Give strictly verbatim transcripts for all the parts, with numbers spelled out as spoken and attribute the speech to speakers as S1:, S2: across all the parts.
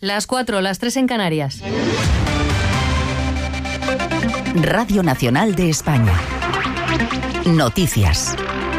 S1: Las cuatro, las tres en Canarias.
S2: Radio Nacional de España. Noticias.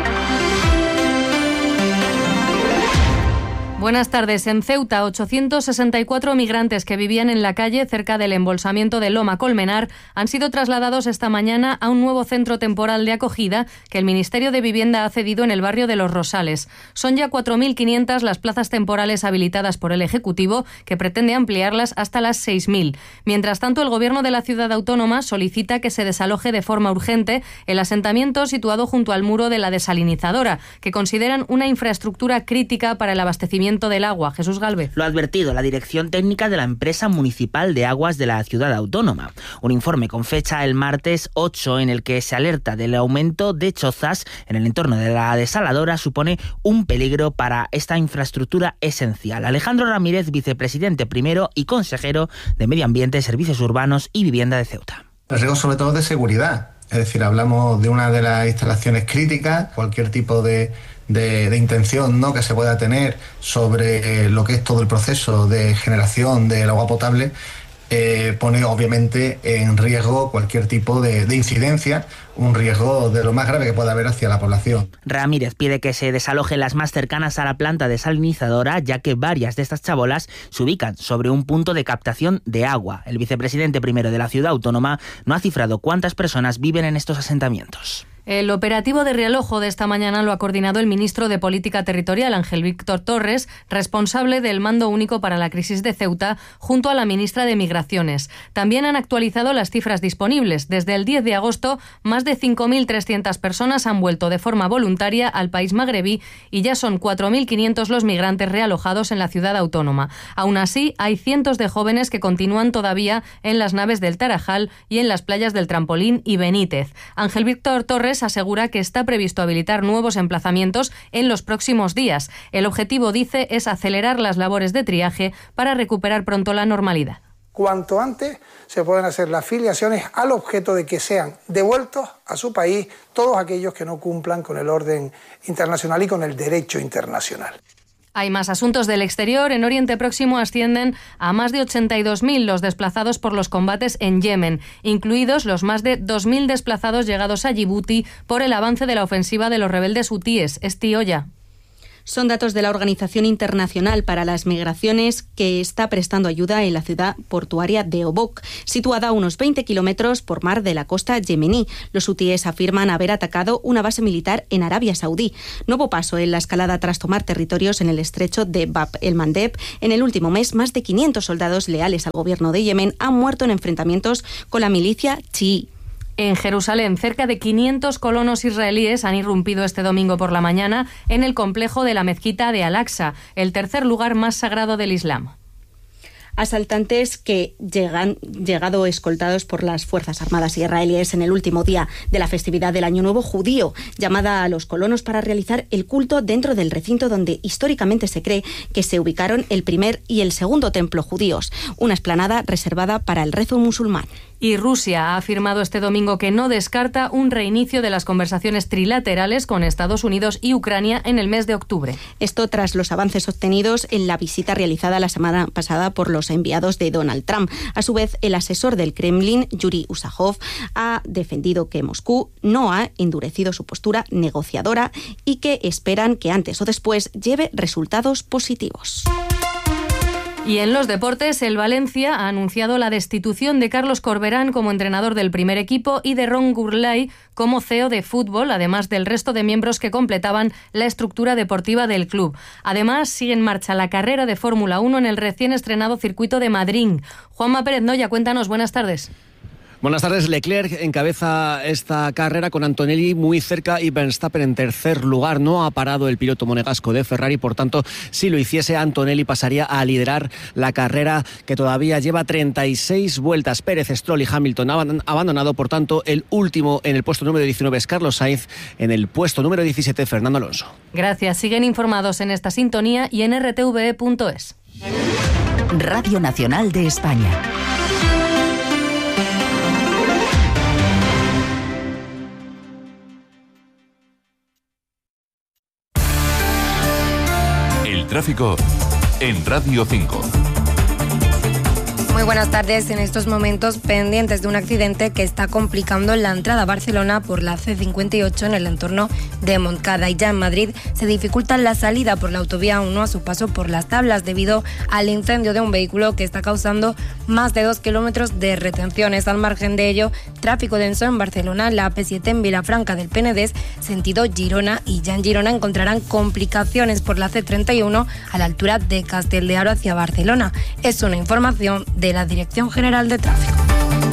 S1: Buenas tardes. En Ceuta, ochocientos sesenta y cuatro migrantes que vivían en la calle cerca del embolsamiento de Loma Colmenar han sido trasladados esta mañana a un nuevo centro temporal de acogida que el Ministerio de Vivienda ha cedido en el barrio de Los Rosales. Son ya cuatro mil quinientas las plazas temporales habilitadas por el Ejecutivo, que pretende ampliarlas hasta las seis mil. Mientras tanto, el Gobierno de la ciudad autónoma solicita que se desaloje de forma urgente el asentamiento situado junto al muro de la desalinizadora, que consideran una infraestructura crítica para el abastecimiento del agua. Jesús Galvez.
S3: Lo ha advertido la Dirección Técnica de la Empresa Municipal de Aguas de la Ciudad Autónoma. Un informe con fecha el martes ocho en el que se alerta del aumento de chozas en el entorno de la desaladora supone un peligro para esta infraestructura esencial. Alejandro Ramírez, vicepresidente primero y consejero de Medio Ambiente, Servicios Urbanos y Vivienda de Ceuta.
S4: El riesgo sobre todo de seguridad. Es decir, hablamos de una de las instalaciones críticas, cualquier tipo de De, de intención, ¿no?, que se pueda tener sobre lo que es todo el proceso de generación del agua potable, eh, pone obviamente en riesgo cualquier tipo de, de incidencia, un riesgo de lo más grave que pueda haber hacia la población.
S3: Ramírez pide que se desalojen las más cercanas a la planta desalinizadora, ya que varias de estas chabolas se ubican sobre un punto de captación de agua. El vicepresidente primero de la ciudad autónoma no ha cifrado cuántas personas viven en estos asentamientos.
S1: El operativo de realojo de esta mañana lo ha coordinado el ministro de Política Territorial, Ángel Víctor Torres, responsable del Mando Único para la Crisis de Ceuta, junto a la ministra de Migraciones. También han actualizado las cifras disponibles. Desde el diez de agosto, más de cinco mil trescientas personas han vuelto de forma voluntaria al país magrebí y ya son cuatro mil quinientos los migrantes realojados en la ciudad autónoma. Aún así, hay cientos de jóvenes que continúan todavía en las naves del Tarajal y en las playas del Trampolín y Benítez. Ángel Víctor Torres asegura que está previsto habilitar nuevos emplazamientos en los próximos días. El objetivo, dice, es acelerar las labores de triaje para recuperar pronto la normalidad.
S5: Cuanto antes se pueden hacer las filiaciones al objeto de que sean devueltos a su país todos aquellos que no cumplan con el orden internacional y con el derecho internacional.
S1: Hay más asuntos del exterior. En Oriente Próximo ascienden a más de ochenta y dos mil los desplazados por los combates en Yemen, incluidos los más de dos mil desplazados llegados a Yibuti por el avance de la ofensiva de los rebeldes hutíes. Esti Olla.
S6: Son datos de la Organización Internacional para las Migraciones, que está prestando ayuda en la ciudad portuaria de Obok, situada a unos veinte kilómetros por mar de la costa yemení. Los hutíes afirman haber atacado una base militar en Arabia Saudí. Nuevo paso en la escalada tras tomar territorios en el estrecho de Bab el-Mandeb. En el último mes, más de quinientos soldados leales al gobierno de Yemen han muerto en enfrentamientos con la milicia chií.
S1: En Jerusalén, cerca de quinientos colonos israelíes han irrumpido este domingo por la mañana en el complejo de la mezquita de Al-Aqsa, el tercer lugar más sagrado del Islam.
S6: Asaltantes que llegan llegado escoltados por las Fuerzas Armadas israelíes en el último día de la festividad del Año Nuevo judío, llamada a los colonos para realizar el culto dentro del recinto donde históricamente se cree que se ubicaron el primer y el segundo templo judíos, una explanada reservada para el rezo musulmán.
S1: Y Rusia ha afirmado este domingo que no descarta un reinicio de las conversaciones trilaterales con Estados Unidos y Ucrania en el mes de octubre.
S6: Esto tras los avances obtenidos en la visita realizada la semana pasada por los enviados de Donald Trump. A su vez, el asesor del Kremlin, Yuri Usajov, ha defendido que Moscú no ha endurecido su postura negociadora y que esperan que antes o después lleve resultados positivos.
S1: Y en los deportes, el Valencia ha anunciado la destitución de Carlos Corberán como entrenador del primer equipo y de Ron Gurlay como C E O de fútbol, además del resto de miembros que completaban la estructura deportiva del club. Además, sigue en marcha la carrera de Fórmula uno en el recién estrenado circuito de Madrid. Juanma Pérez Noya, cuéntanos, buenas tardes.
S7: Buenas tardes. Leclerc encabeza esta carrera con Antonelli muy cerca y Verstappen en tercer lugar. No ha parado el piloto monegasco de Ferrari, por tanto, si lo hiciese, Antonelli pasaría a liderar la carrera que todavía lleva treinta y seis vueltas. Pérez, Stroll y Hamilton han abandonado, por tanto, el último en el puesto número diecinueve es Carlos Sainz, en el puesto número diecisiete Fernando Alonso.
S1: Gracias. Siguen informados en esta sintonía y en r t v e punto es.
S2: Radio Nacional de España.
S8: Tráfico en Radio cinco. Muy buenas tardes. En estos momentos pendientes de un accidente que está complicando la entrada a Barcelona por la C cincuenta y ocho en el entorno de Montcada. Y ya en Madrid se dificulta la salida por la autovía uno a su paso por las Tablas debido al incendio de un vehículo que está causando más de dos kilómetros de retenciones. Al margen de ello, tráfico denso en Barcelona, la A P siete en Vilafranca del Penedès, sentido Girona, y ya en Girona encontrarán complicaciones por la C treinta y uno a la altura de Castel de Aro hacia Barcelona. Es una información de la Dirección General de Tráfico.